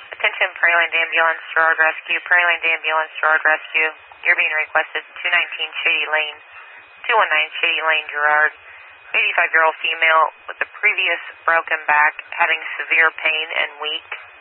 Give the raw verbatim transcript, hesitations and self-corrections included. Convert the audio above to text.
Attention Prairieland Ambulance, Gerard Rescue. Prairieland Ambulance, Gerard Rescue. You're being requested two nineteen Shady Lane, two one nine Shady Lane, Gerard. eighty-five-year-old female with a previous broken back, having severe pain and weak.